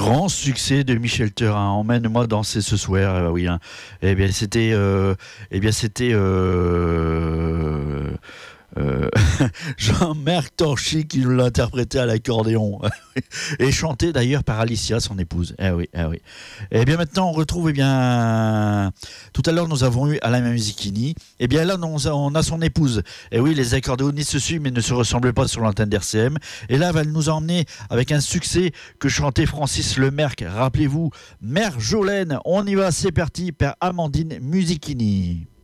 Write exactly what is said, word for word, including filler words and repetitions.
grand succès de Michel Thérain. Emmène-moi danser ce soir. Euh, oui, hein. Eh bien, c'était, euh, eh bien, c'était euh, euh, Jean-Marc Torchy qui nous l'a interprété à l'accordéon et chanté d'ailleurs par Alicia, son épouse. Eh oui, eh oui. Eh bien, maintenant, on retrouve, eh bien, tout à l'heure, nous avons eu Alain Musichini. Eh bien, là, on a, on a son épouse. Eh oui, les accordéonistes se suivent mais ne se ressemblent pas sur l'antenne d'R C M. Et là, elle nous a emmené avec un succès que chantait Francis Lemerc. Rappelez-vous, Mère Jolène. On y va, c'est parti, par Amandine Musichini.